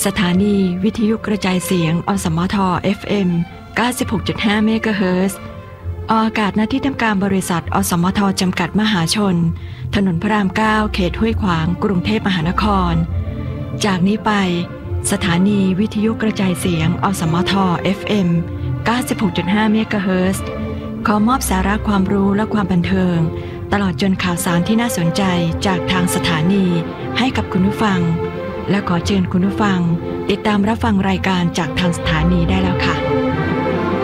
สถานีวิทยุกระจายเสียงอสมท FM 96.5 เมกะเฮิรตซ์ออกอากาศณที่ทำการบริษัทอสมทจำกัดมหาชนถนนพระราม 9 เขตห้วยขวางกรุงเทพมหานครจากนี้ไปสถานีวิทยุกระจายเสียงอสมท FM 96.5 เมกะเฮิรตซ์ขอมอบสาระความรู้และความบันเทิงตลอดจนข่าวสารที่น่าสนใจจากทางสถานีให้กับคุณผู้ฟังและขอเชิญคุณผู้ฟังติดตามรับฟังรายการจากทางสถานีได้แล้วค่ะ